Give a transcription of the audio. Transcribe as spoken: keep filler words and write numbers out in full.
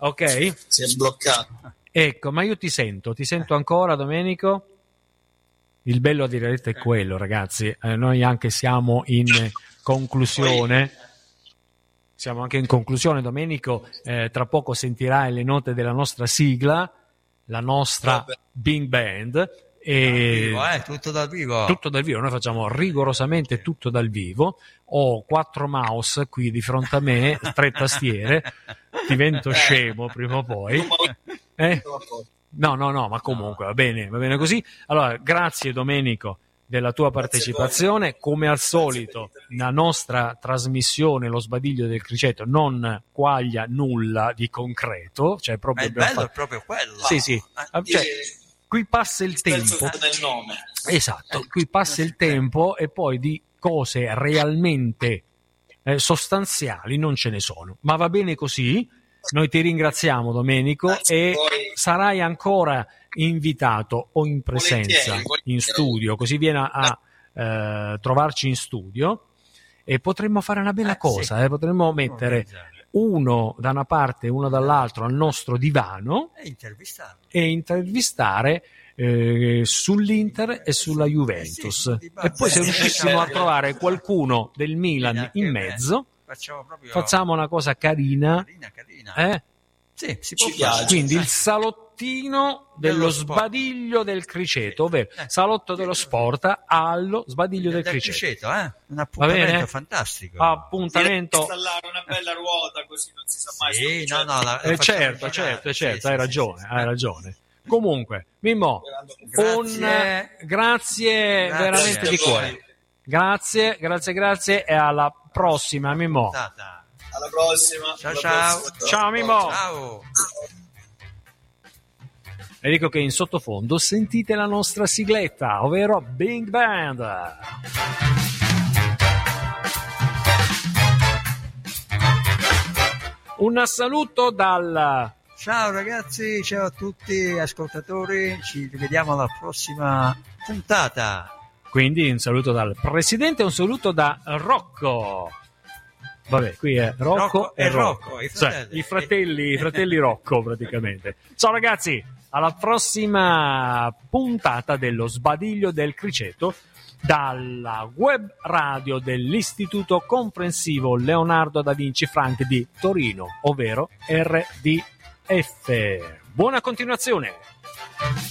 Ok? Si è bloccato. Ecco, ma io ti sento, ti sento ancora, Domenico? Il bello a diretta è quello, ragazzi. Eh, noi anche siamo in conclusione. Siamo anche in conclusione, Domenico. Eh, tra poco sentirai le note della nostra sigla, la nostra Big Band. E vivo, eh, tutto dal vivo. Tutto dal vivo, noi facciamo rigorosamente tutto dal vivo. Ho quattro mouse qui di fronte a me, tre tastiere, divento scemo prima o poi. Eh? No, no, no, ma comunque va bene, va bene così. Allora, grazie Domenico della tua partecipazione. Come al solito, la nostra trasmissione, lo sbadiglio del criceto, non quaglia nulla di concreto, cioè proprio ma il bello fatto... è proprio quello. Sì, sì. Cioè, qui passa il tempo. Del nome. Esatto, qui passa il tempo e poi di cose realmente eh, sostanziali non ce ne sono. Ma va bene così. Noi ti ringraziamo, Domenico, Grazie e voi. sarai ancora invitato o in presenza Volentieri, volentieri. in studio, così vieni a eh, trovarci in studio e potremmo fare una bella Eh, cosa, sì. eh, potremmo mettere uno da una parte e uno dall'altro al nostro divano E intervistarlo. e intervistare eh, sull'Inter e sulla Juventus. Eh sì, di base. E poi se Eh, riuscissimo a eh, trovare qualcuno del Milan anche in me. mezzo, Facciamo proprio facciamo una cosa carina, carina, carina. eh? Sì, si può Ci fare. piace. Quindi il salottino dello Dello sport. sbadiglio del criceto, ovvero Eh. salotto dello sport allo sbadiglio del, del criceto. criceto, eh? Un Va bene? appuntamento fantastico. Appuntamento. Installare una bella ruota così non si sa mai. Sì, se- no, no, la, la Eh, facciamo certo, girare. certo, certo, Sì, hai sì, ragione, sì, sì, hai sì. ragione. Comunque, Mimmo, Grazie. un grazie, Grazie. veramente di cuore. Grazie, grazie, grazie e alla prossima, Mimmo. Puntata. Alla prossima. Ciao, alla ciao. prossima. Ciao, Mimmo. Ciao. E dico che in sottofondo sentite la nostra sigletta, ovvero Big Band. Un saluto dal... Ciao ragazzi, ciao a tutti ascoltatori, ci rivediamo alla prossima puntata. Quindi un saluto dal presidente e un saluto da Rocco. Vabbè, qui è Rocco, Rocco e e Rocco, Rocco, i cioè, fratelli. i fratelli, i fratelli Rocco praticamente. Ciao ragazzi, alla prossima puntata dello Sbadiglio del Criceto dalla web radio dell'Istituto Comprensivo Leonardo da Vinci Frank di Torino, ovvero R D F. Buona continuazione!